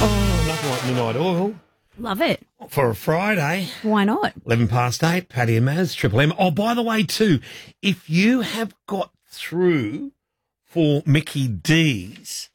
Oh, nothing like Midnight Oil Love it. for a Friday. Why not? 11 past 8, Paddy and Maz, Triple M. Oh, by the way, too, if you have got through for Mickey D's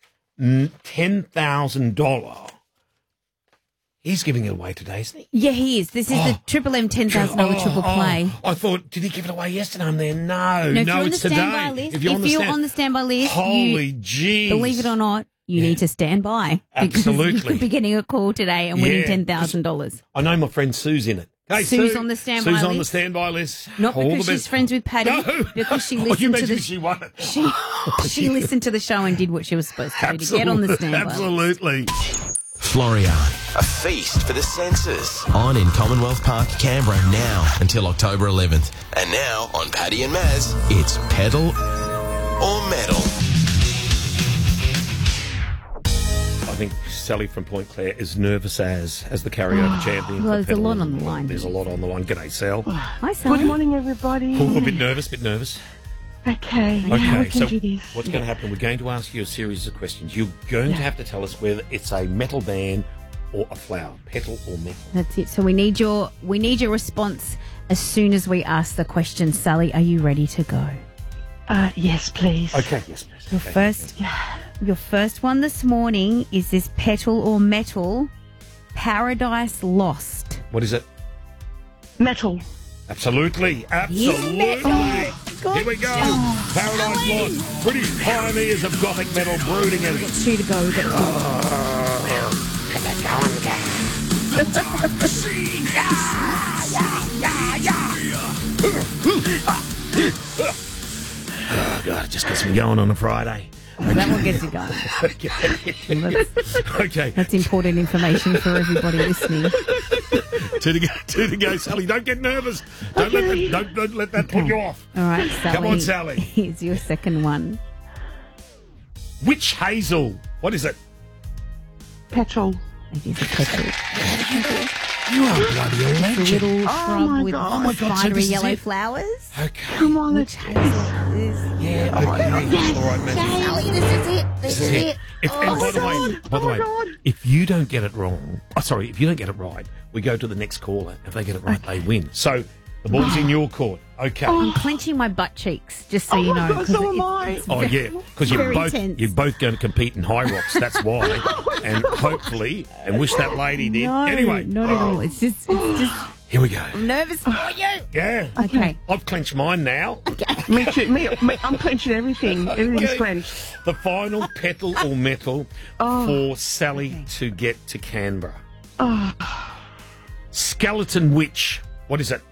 $10,000, he's giving it away today, isn't he? Yeah, he is. This is the Triple M $10,000 triple play. I thought, did he give it away yesterday? I'm there. No, No, if you're on the it's today. standby list, If you're on the standby list, holy jeez. believe it or not, you need to stand by. Because Absolutely. you could be getting a call today and winning Yeah. $10,000. I know my friend Sue's in it. Hey, Sue's Sue. on the standby Sue's on the list. standby list. Not All because the she's best. friends with Paddy, No. because she Oh, you listened to imagine the she won it. she listened to the show and did what she was supposed to do to get on the standby. Absolutely. Florian, a feast for the senses. On in Commonwealth Park, Canberra now until October 11th. And now on Paddy and Maz, it's Pedal or Metal. I think Sally from Point Clare is nervous as the karaoke champion. well, for there's a Pedal lot and on the Metal. line. There's a lot on the line. G'day, Sal. Hi, Sally. Good morning, everybody. Oh, a bit nervous. Okay, Okay, how we so can do this. what's going to happen? We're going to ask you a series of questions. You're going to have to tell us whether it's a metal band or a flower, petal or metal. That's it. So we need your response as soon as we ask the question. Sally, are you ready to go? Yes, please. Okay, yes, please. Your first one this morning is this petal or metal, Paradise Lost. What is it? Metal. Absolutely. Absolutely. Here we go. Paradise Lost. British pioneers of gothic metal brooding in it. Two to go. We've got Oh, God, it just gets me going on a Friday. that one gets you going. Okay. That's important information for everybody listening. Two to go, Sally. Don't get nervous. Don't let that put you off. All right, Sally. Come on, Sally. Here's your second one. Witch hazel. What is it? Petrol. It is a petal. You are bloody It's a legend. little Oh shrub my with God. Oh my God, so spidery this is yellow it. flowers. Okay. Come on, let's Which hazel is... Yeah, okay. All right, man. Sally, this is it. This is it. If, and by the way, God. if you don't get it wrong, if you don't get it right, we go to the next caller. If they get it right, they win. So the ball's in your court. Okay. I'm clenching my butt cheeks, just so you Oh my know. God, 'cause so am I. Oh yeah, because very tense. you're both going to compete in high rocks. That's why, and hopefully, and wish that lady did. No, Anyway, not at all. It's just here we go. I'm nervous for you. Yeah. Okay. I've clenched mine now. Me too. Me, I'm clenching everything. Everything's Okay. clenched. The final petal or metal for Sally to get to Canberra. Oh, Skeleton witch. What is it?